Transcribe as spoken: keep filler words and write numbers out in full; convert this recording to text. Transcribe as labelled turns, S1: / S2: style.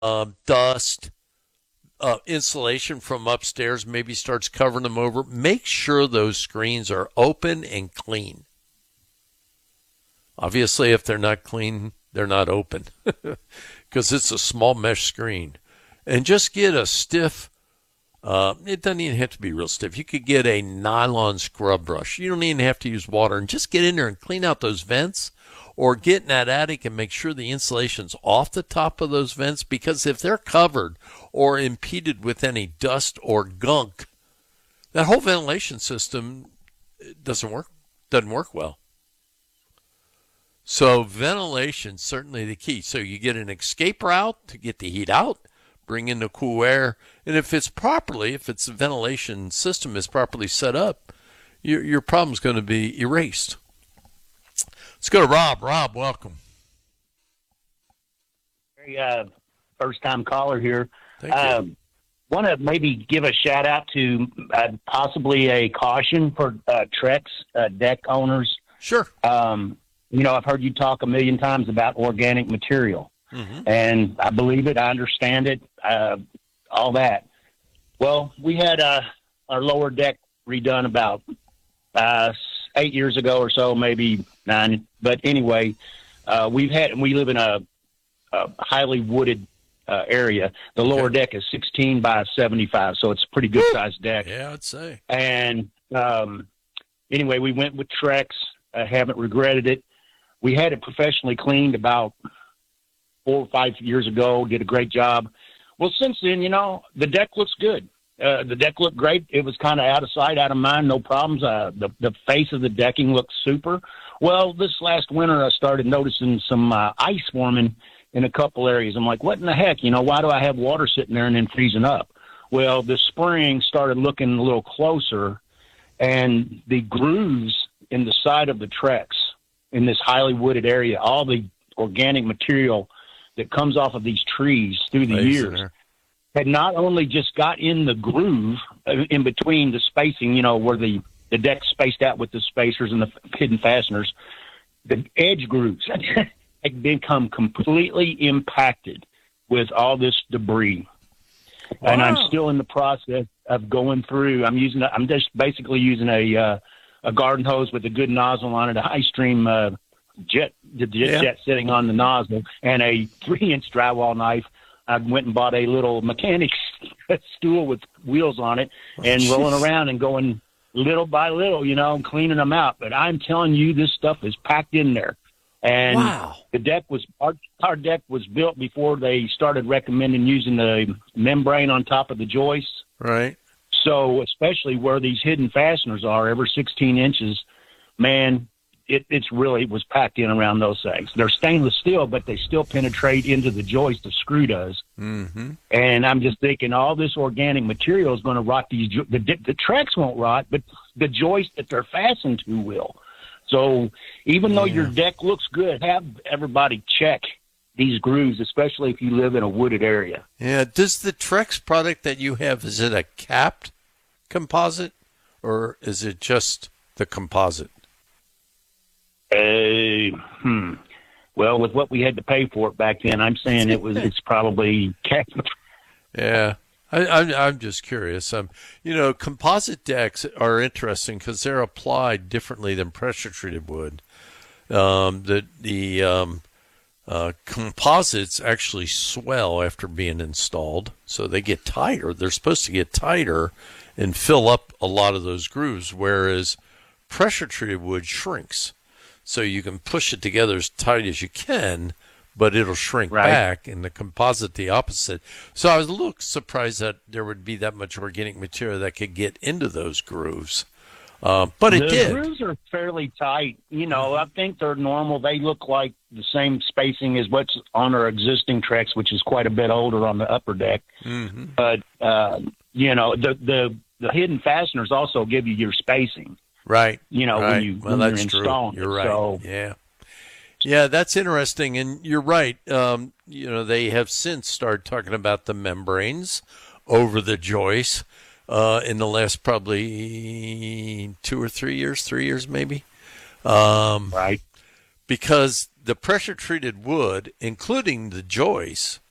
S1: um, dust, uh, insulation from upstairs maybe starts covering them over. Make sure those screens are open and clean. Obviously, if they're not clean, they're not open because it's a small mesh screen. And just get a stiff, uh, it doesn't even have to be real stiff. You could get a nylon scrub brush. You don't even have to use water. And just get in there and clean out those vents, or get in that attic and make sure the insulation's off the top of those vents, because if they're covered or impeded with any dust or gunk, that whole ventilation system doesn't work, doesn't work well. So ventilation certainly the key. So you get an escape route to get the heat out, bring in the cool air, and if it's properly, if its ventilation system is properly set up, your your problem's going to be erased. Let's go to Rob. Rob, welcome.
S2: Very uh, first time caller here.
S1: Thank you.
S2: Um, Want to maybe give a shout out to uh, possibly a caution for uh, Trex uh, deck owners.
S1: Sure.
S2: Um, you know, I've heard you talk a million times about organic material,
S1: Mm-hmm.
S2: and I believe it. I understand it. Uh, all that. Well, we had uh, our lower deck redone about uh, eight years ago or so, maybe nine. But anyway, uh, we've had we live in a, a highly wooded uh, area. The lower
S1: Okay.
S2: deck is sixteen by seventy-five, so it's a pretty good sized deck.
S1: Yeah, I'd say.
S2: And um, anyway, we went with Trex. I haven't regretted it. We had it professionally cleaned about four or five years ago. Did a great job. Well, since then, you know, the deck looks good. Uh, the deck looked great. It was kind of out of sight, out of mind, no problems. Uh, the the face of the decking looked super. Well, this last winter, I started noticing some uh, ice forming in a couple areas. I'm like, what in the heck? You know, why do I have water sitting there and then freezing up? Well, this spring started looking a little closer, and the grooves in the side of the Trex in this highly wooded area, all the organic material that comes off of these trees through the
S1: Nice in
S2: years
S1: there.
S2: had not only just got in the groove uh, in between the spacing, you know, where the, the deck's spaced out with the spacers and the hidden fasteners, the edge grooves had become completely impacted with all this debris. And I'm
S1: Wow.
S2: still in the process of going through. I'm using. I'm just basically using a uh, a garden hose with a good nozzle on it, a high stream uh, jet, the jet,
S1: Yeah.
S2: jet sitting on the nozzle, and a three inch drywall knife. I went and bought a little mechanic's stool with wheels on it, and
S1: Oh,
S2: rolling
S1: geez.
S2: around and going little by little, you know, and cleaning them out. But I'm telling you, this stuff is packed in there. And
S1: Wow.
S2: the deck was our, our deck was built before they started recommending using the membrane on top of the joists.
S1: Right.
S2: So especially where these hidden fasteners are, every sixteen inches, man, it it's really was packed in around those things. They're stainless steel, but they still penetrate into the joist. The screw does.
S1: Mm-hmm.
S2: And I'm just thinking all this organic material is going to rot these. jo- The the Trex won't rot, but the joist that they're fastened to will. So even though your
S1: Yeah.
S2: deck looks good, have everybody check these grooves, especially if you live in a wooded area.
S1: Yeah. Does the Trex product that you have, is it a capped composite, or is it just the composite?
S2: Uh, hmm. Well, with what we had to pay for it back then, I'm saying it was. It's probably
S1: Yeah. I, I'm, I'm just curious. Um, you know, composite decks are interesting because they're applied differently than pressure treated wood. Um, the the um, uh, composites actually swell after being installed, so they get tighter. They're supposed to get tighter and fill up a lot of those grooves, whereas pressure treated wood shrinks. So you can push it together as tight as you can, but it'll shrink
S2: Right.
S1: back, and the composite the opposite. So I was a little surprised that there would be that much organic material that could get into those grooves. Uh, but it
S2: the
S1: did.
S2: grooves are fairly tight. You know, I think they're normal. They look like the same spacing as what's on our existing Trex, which is quite a bit older on the upper deck.
S1: Mm-hmm.
S2: But uh, you know, the the the hidden fasteners also give you your spacing.
S1: Right.
S2: You know,
S1: right.
S2: when you
S1: well,
S2: when
S1: that's
S2: you're
S1: true.
S2: installing
S1: You're
S2: it.
S1: right.
S2: So,
S1: Yeah. Yeah, that's interesting. And you're right. Um, you know, they have since started talking about the membranes over the joists uh, in the last probably two or three years, three years maybe. Um,
S2: right.
S1: because the pressure treated wood, including the joists,